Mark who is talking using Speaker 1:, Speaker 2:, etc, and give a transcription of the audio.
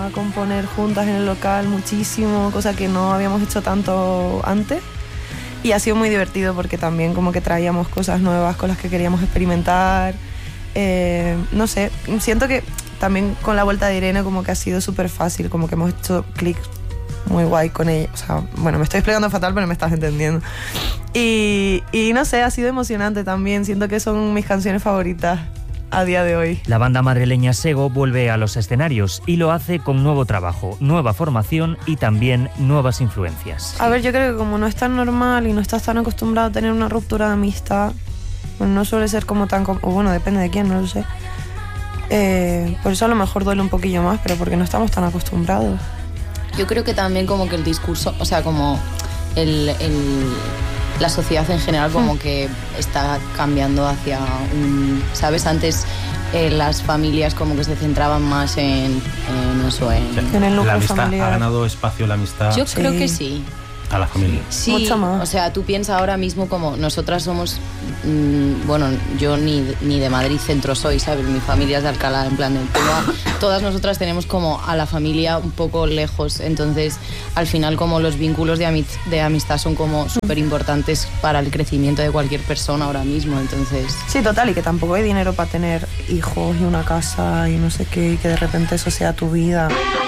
Speaker 1: a componer juntas en el local muchísimo, cosa que no habíamos hecho tanto antes. Y ha sido muy divertido porque también como que traíamos cosas nuevas con las que queríamos experimentar. No sé, siento que también con la vuelta de Irene como que ha sido súper fácil, como que hemos hecho clic muy guay con ella. O sea, bueno, me estoy explicando fatal, pero me estás entendiendo. Y no sé, ha sido emocionante también. Siento que son mis canciones favoritas a día de hoy.
Speaker 2: La banda madrileña Sego vuelve a los escenarios y lo hace con nuevo trabajo, nueva formación y también nuevas influencias.
Speaker 1: A ver, yo creo que como no es tan normal y no estás tan acostumbrado a tener una ruptura de amistad, bueno, no suele ser como tan... o bueno, depende de quién, no lo sé. Por eso a lo mejor duele un poquillo más, pero porque no estamos tan acostumbrados.
Speaker 3: Yo creo que también como que el discurso, o sea, como la sociedad en general como que está cambiando hacia un... ¿Sabes? Antes las familias como que se centraban más en eso, en
Speaker 1: el núcleo
Speaker 4: la amistad
Speaker 1: familiar.
Speaker 4: ha ganado espacio la amistad.
Speaker 3: Yo creo que sí.
Speaker 4: A la familia.
Speaker 3: Sí,
Speaker 1: mucho más.
Speaker 3: O sea, tú piensas ahora mismo como nosotras somos, bueno, yo ni de Madrid centro soy, ¿sabes? Mi familia es de Alcalá, en plan, todas nosotras tenemos como a la familia un poco lejos, entonces al final como los vínculos de amistad son como súper importantes para el crecimiento de cualquier persona ahora mismo, entonces...
Speaker 1: Sí, total, y que tampoco hay dinero para tener hijos y una casa y no sé qué, y que de repente eso sea tu vida.